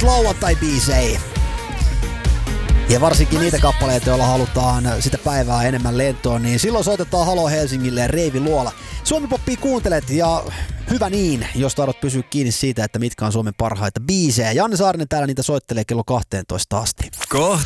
lauantai-biisejä. Ja varsinkin niitä kappaleita, joilla halutaan sitä päivää enemmän lentoon, niin silloin soitetaan Halo Helsingille ja Reivi Luola. Suomi-poppia kuuntelet ja hyvä niin, jos tahdot pysyä kiinni siitä, että mitkä on Suomen parhaita biisejä. Janne Saarinen täällä niitä soittelee kello 12 asti.